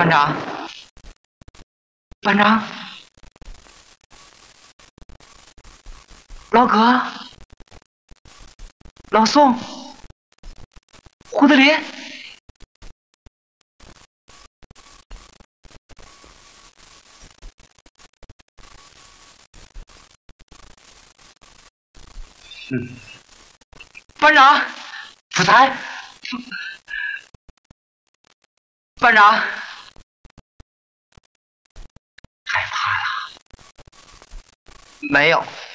班长，班长，老哥，老宋，胡德林。班长，出差。班长，害怕了？没有。